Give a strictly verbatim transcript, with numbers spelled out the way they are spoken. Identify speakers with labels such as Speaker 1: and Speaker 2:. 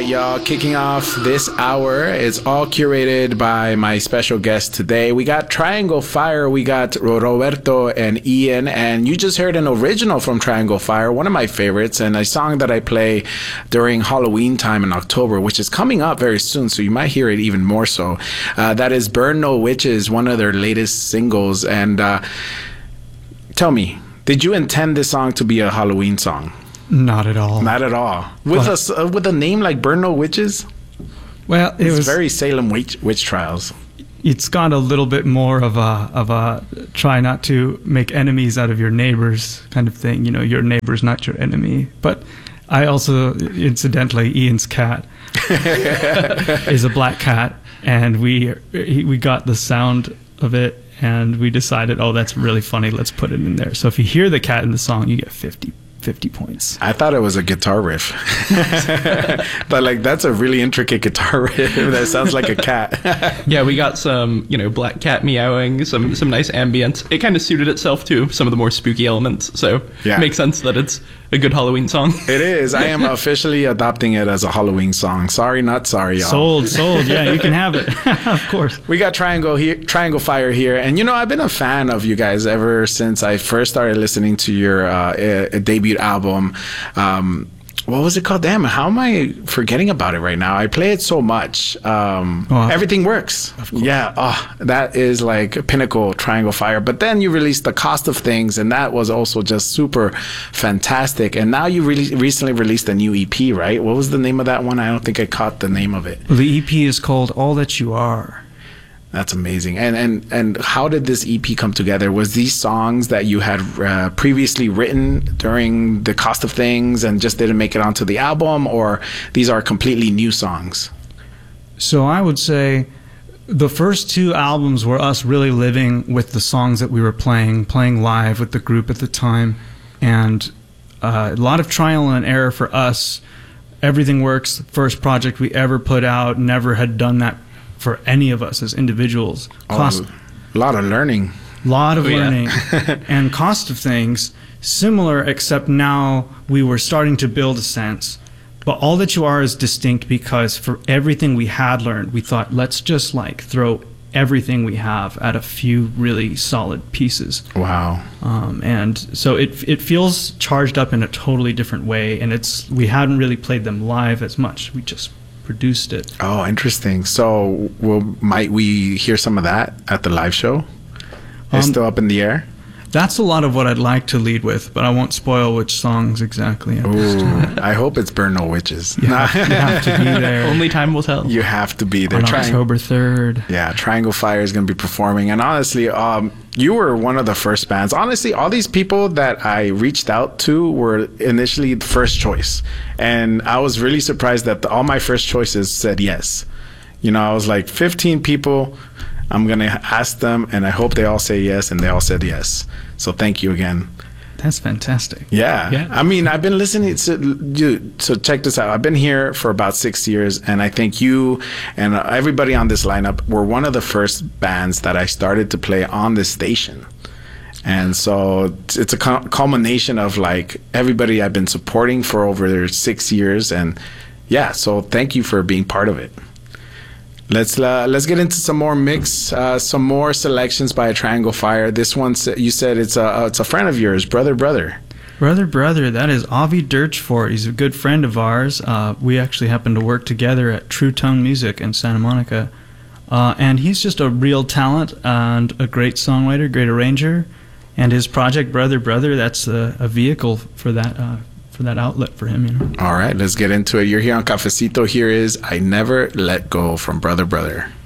Speaker 1: right, y'all. Kicking off this hour. It's all curated by my special guest today. We got Triangle Fire. We got Roberto and Ian. And you just heard an original from Triangle Fire, one of my favorites, and a song that I play during Halloween time in October, which is coming up very soon, so you might hear it even more so. Uh, that is Burn No Witches, one of their latest singles. And uh, tell me, did you intend this song to be a Halloween song?
Speaker 2: Not at all.
Speaker 1: Not at all. With well, a uh, with a name like Burn No Witches?
Speaker 2: Well, it
Speaker 1: it's
Speaker 2: was
Speaker 1: very Salem witch, witch trials.
Speaker 2: It's got a little bit more of a of a try not to make enemies out of your neighbors kind of thing. You know, your neighbor's not your enemy. But I also, incidentally, Ian's cat is a black cat, and we we got the sound of it, and we decided, oh, that's really funny. Let's put it in there. So if you hear the cat in the song, you get fifty. fifty points.
Speaker 1: I thought it was a guitar riff. But like, that's a really intricate guitar riff that sounds like a cat.
Speaker 3: Yeah, we got some, you know, black cat meowing, some some nice ambience. It kind of suited itself to some of the more spooky elements, so yeah. It makes sense that it's a good Halloween song.
Speaker 1: It is. I am officially adopting it as a Halloween song. Sorry, not sorry, y'all.
Speaker 2: Sold, sold. Yeah, you can have it. Of course.
Speaker 1: We got Triangle here, Triangle Fire here, and you know, I've been a fan of you guys ever since I first started listening to your uh, debut album. Um, what was it called? Damn, how am I forgetting about it right now? I play it so much. Um, oh, Everything Works.
Speaker 2: Of course.
Speaker 1: Yeah, oh, that is like pinnacle Triangle Fire. But then you released The Cost of Things, and that was also just super fantastic. And now you really recently released a new E P, right? What was the name of that one? I don't think I caught the name of it.
Speaker 2: The E P is called All That You Are.
Speaker 1: That's amazing. And and and how did this E P come together? Was these songs that you had uh, previously written during The Cost of Things and just didn't make it onto the album, or these are completely new songs?
Speaker 2: So I would say the first two albums were us really living with the songs that we were playing, playing live with the group at the time, and uh, a lot of trial and error for us. Everything Works, the first project we ever put out, never had done that for any of us as individuals.
Speaker 1: Cost, oh, a lot of learning.
Speaker 2: A lot of
Speaker 3: oh,
Speaker 2: learning.
Speaker 3: Yeah.
Speaker 2: And Cost of Things, similar, except now we were starting to build a sense. But All That You Are is distinct because for everything we had learned, we thought, let's just like throw everything we have at a few really solid pieces.
Speaker 1: Wow.
Speaker 2: Um, and so it it feels charged up in a totally different way, and it's we hadn't really played them live as much. We just produced it.
Speaker 1: Oh, interesting. So will, might we hear some of that at the live show? It's um, still up in the air?
Speaker 2: That's a lot of what I'd like to lead with, but I won't spoil which songs exactly.
Speaker 1: Ooh, I hope it's Burn No Witches.
Speaker 2: You have, you have to be there.
Speaker 3: Only time will tell.
Speaker 1: You have to be there.
Speaker 2: On
Speaker 1: Tri-
Speaker 2: October third.
Speaker 1: Yeah, Triangle Fire is going to be performing. And honestly, um, you were one of the first bands. Honestly, all these people that I reached out to were initially the first choice. And I was really surprised that the, all my first choices said yes. You know, I was like, fifteen people, I'm going to ask them, and I hope they all say yes, and they all said yes. So thank you again.
Speaker 2: That's fantastic.
Speaker 1: Yeah. yeah. I mean, I've been listening to you. So check this out. I've been here for about six years, and I think you and everybody on this lineup were one of the first bands that I started to play on this station. And so it's a culmination of like everybody I've been supporting for over six years. And yeah, so thank you for being part of it. Let's uh, let's get into some more mix, uh, some more selections by Triangle Fire. This one, you said it's a it's a friend of yours, Brother Brother.
Speaker 2: Brother Brother, that is Avi Dirchfort. He's a good friend of ours. Uh, we actually happen to work together at True Tone Music in Santa Monica. Uh, and he's just a real talent and a great songwriter, great arranger. And his project, Brother Brother, that's a, a vehicle for that uh, for that outlet for him, you know.
Speaker 1: All right, let's get into it. You're here on Cafecito. Here is I Never Let Go from Brother Brother.